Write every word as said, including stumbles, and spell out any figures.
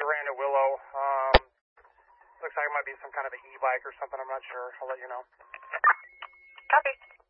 ran to Willow. Um, looks like it might be some kind of an e-bike or something. I'm not sure. I'll let you know. Copy.